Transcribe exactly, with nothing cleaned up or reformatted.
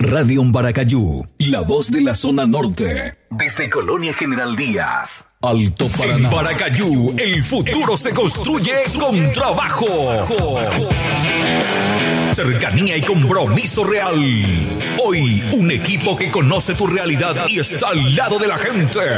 Radio Umbaracayú, la voz de la zona norte. Desde Colonia General Díaz, Alto Paraná. En Paracayú, el futuro se construye con trabajo, cercanía y compromiso real. Hoy, un equipo que conoce tu realidad y está al lado de la gente.